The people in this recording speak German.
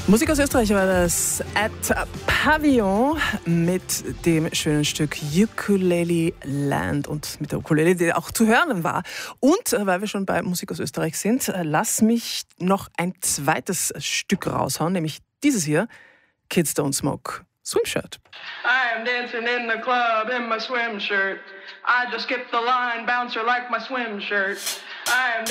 Musik aus Österreich war das at Pavillon mit dem schönen Stück Ukulele Land und mit der Ukulele, die auch zu hören war. Und weil wir schon bei Musik aus Österreich sind, lass mich noch ein zweites Stück raushauen, nämlich dieses hier, Kids Don't Smoke, Swimshirt. I am dancing in the club in my swim shirt. I just skipped the line, bouncer like my swim shirt. I am